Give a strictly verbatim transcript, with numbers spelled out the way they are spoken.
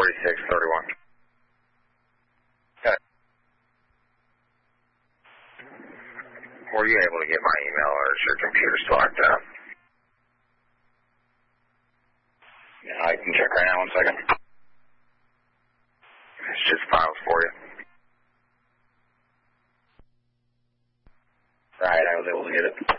forty-six thirty-one. Okay. Were you able to get my email, or is your computer still locked out? Yeah, I can check right now, one second. It's just files for you. Right, I was able to get it.